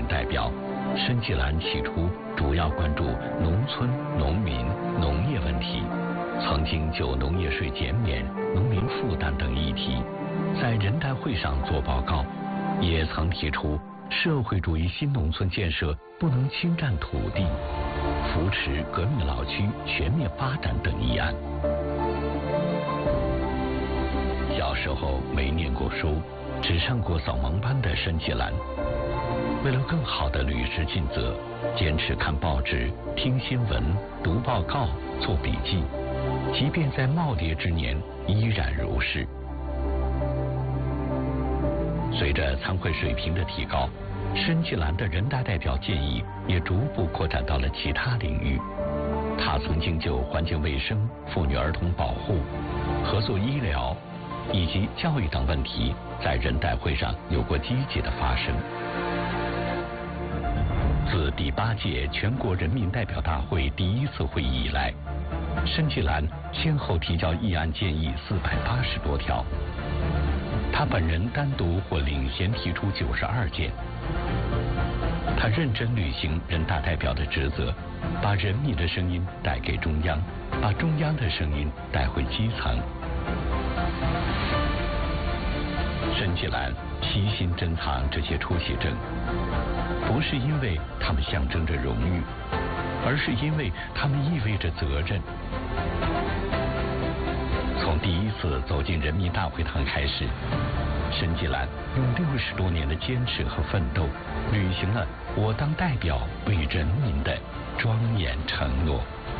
代表，申纪兰起初主要关注农村、农民、农业问题，曾经就农业税减免、农民负担等议题在人代会上做报告，也曾提出社会主义新农村建设不能侵占土地，扶持革命老区全面发展等议案。小时候没念过书，只上过扫盲班的申纪兰，为了更好地履职尽责，坚持看报纸、听新闻、读报告、做笔记，即便在耄耋之年依然如是。随着参会水平的提高，申纪兰的人大代表建议也逐步扩展到了其他领域。他曾经就环境卫生、妇女儿童保护、合作医疗以及教育等问题在人代会上有过积极的发声。自第8届全国人民代表大会第1次会议以来，申纪兰先后提交议案建议480多条，他本人单独或领衔提出92件。他认真履行人大代表的职责，把人民的声音带给中央，把中央的声音带回基层。申纪兰悉心珍藏这些出席证，不是因为他们象征着荣誉，而是因为他们意味着责任。从第1次走进人民大会堂开始，申纪兰用60多年的坚持和奋斗，履行了我当代表为人民的庄严承诺。